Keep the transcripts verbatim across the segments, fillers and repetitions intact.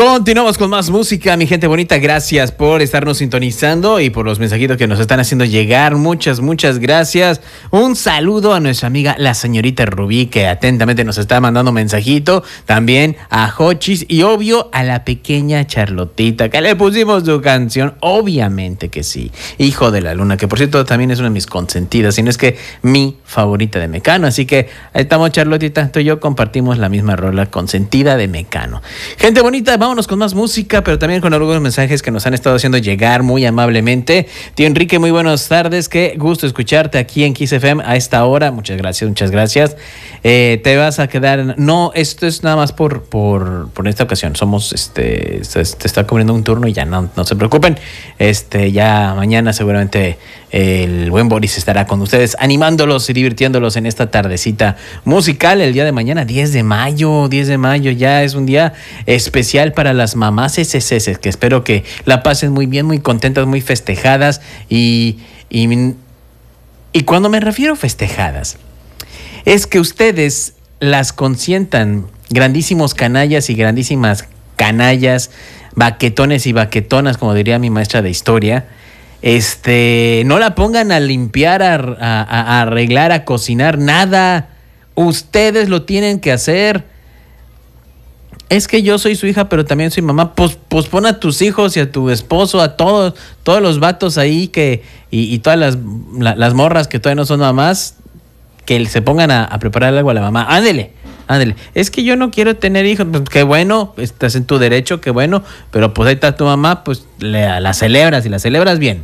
Continuamos con más música, mi gente bonita. Gracias por estarnos sintonizando y por los mensajitos que nos están haciendo llegar. Muchas, muchas gracias. Un saludo a nuestra amiga la señorita Rubí, que atentamente nos está mandando mensajito. También a Jochis y obvio a la pequeña Charlotita, que le pusimos su canción. Obviamente que sí. Hijo de la Luna, que por cierto también es una de mis consentidas, si no es que mi favorita de Mecano. Así que ahí estamos, Charlotita. Tú y yo compartimos la misma rola, Consentida de Mecano. Gente bonita, vamos Vámonos con más música, pero también con algunos mensajes que nos han estado haciendo llegar muy amablemente. Tío Enrique, muy buenas tardes. Qué gusto escucharte aquí en Kiss F M a esta hora. Muchas gracias, muchas gracias. Eh, te vas a quedar... No, esto es nada más por, por, por esta ocasión. Somos, este, te está cubriendo un turno y ya no, no se preocupen. Este, ya mañana seguramente el buen Boris estará con ustedes animándolos y divirtiéndolos en esta tardecita musical. El día de mañana, diez de mayo, diez de mayo, ya es un día especial para las mamás S S S, que espero que la pasen muy bien, muy contentas, muy festejadas. Y, y, y cuando me refiero a festejadas, es que ustedes las consientan, grandísimos canallas y grandísimas canallas, baquetones y baquetonas, como diría mi maestra de historia. Este, no la pongan a limpiar, a, a, a arreglar, a cocinar, nada. Ustedes lo tienen que hacer. Es que yo soy su hija, pero también soy mamá. Pues, pues pon a tus hijos y a tu esposo, a todos, todos los vatos ahí que y, y todas las, la, las morras que todavía no son mamás, que se pongan a, a preparar algo a la mamá. Ándele, ándele. Es que yo no quiero tener hijos. Pues qué bueno, estás en tu derecho, qué bueno. Pero pues ahí está tu mamá, pues le, la celebras y la celebras bien.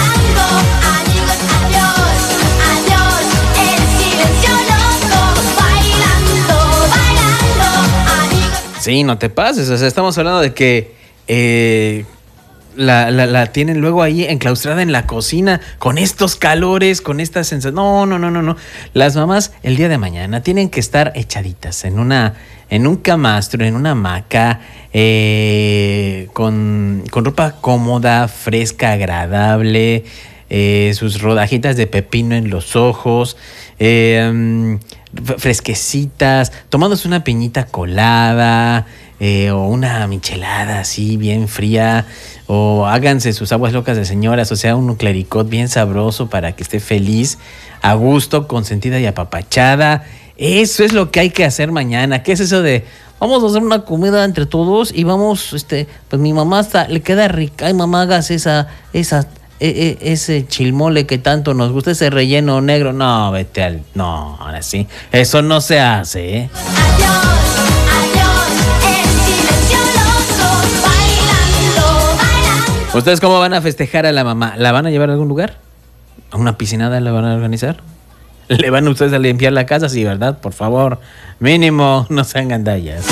Sí, no te pases. O sea, estamos hablando de que eh, la, la, la tienen luego ahí enclaustrada en la cocina con estos calores, con estas sensaciones. No, no, no, no, no. Las mamás el día de mañana tienen que estar echaditas en una, en un camastro, en una hamaca, eh, con, con ropa cómoda, fresca, agradable, eh, sus rodajitas de pepino en los ojos, eh, um, fresquecitas, tomándose una piñita colada, eh, o una michelada así bien fría, o háganse sus aguas locas de señoras, o sea, un clericot bien sabroso para que esté feliz, a gusto, consentida y apapachada. Eso es lo que hay que hacer mañana. ¿Qué es eso de vamos a hacer una comida entre todos y vamos, este, pues mi mamá está, le queda rica, ay mamá, hagas esa, esa E, e, ese chilmole que tanto nos gusta, ese relleno negro? No, vete al... No, ahora sí. Eso no se hace, ¿eh? Adiós, adiós, el silencio loco, bailando, bailando. ¿Ustedes cómo van a festejar a la mamá? ¿La van a llevar a algún lugar? ¿A una piscinada la van a organizar? ¿Le van ustedes a limpiar la casa? Sí, ¿verdad? Por favor, mínimo, no sean gandallas.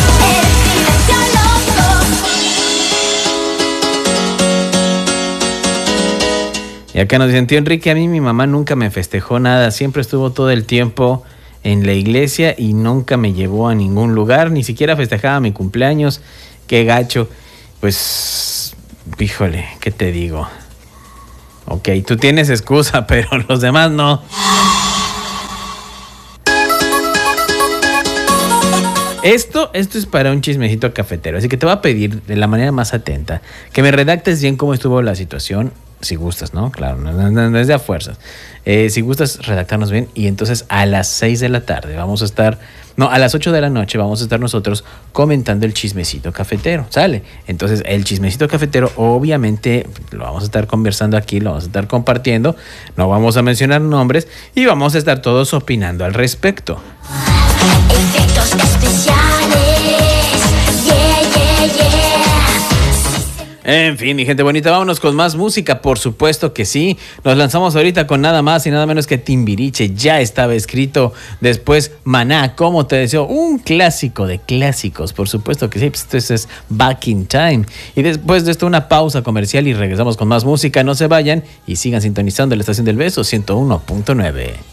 Y acá nos dicen, tío Enrique, a mí mi mamá nunca me festejó nada, siempre estuvo todo el tiempo en la iglesia y nunca me llevó a ningún lugar, ni siquiera festejaba mi cumpleaños. Qué gacho. Pues, híjole, ¿qué te digo? Ok, tú tienes excusa, pero los demás no. Esto, esto es para un chismecito cafetero, así que te voy a pedir de la manera más atenta que me redactes bien cómo estuvo la situación. Si gustas, ¿no? Claro, no, no, no es de a fuerzas. Eh, si gustas redactarnos bien, y entonces a las seis de la tarde vamos a estar, no, a las ocho de la noche vamos a estar nosotros comentando el chismecito cafetero, ¿sale? Entonces el chismecito cafetero obviamente lo vamos a estar conversando aquí, lo vamos a estar compartiendo, no vamos a mencionar nombres y vamos a estar todos opinando al respecto. Efectos especiales, yeah, yeah, yeah. En fin, mi gente bonita, vámonos con más música, por supuesto que sí. Nos lanzamos ahorita con nada más y nada menos que Timbiriche, ya estaba escrito. Después Maná, como te deseo, un clásico de clásicos, por supuesto que sí. Pues esto es Back in Time. Y después de esto una pausa comercial y regresamos con más música. No se vayan y sigan sintonizando la Estación del Beso ciento uno punto nueve.